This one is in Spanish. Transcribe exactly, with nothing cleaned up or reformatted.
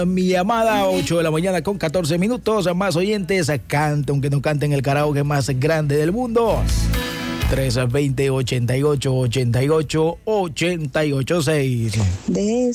Mi llamada, ocho de la mañana con catorce minutos. Más oyentes, canta aunque no canten el karaoke más grande del mundo. tres veinte, ochenta y ocho, ochenta y ocho, ochenta y ocho, seis. De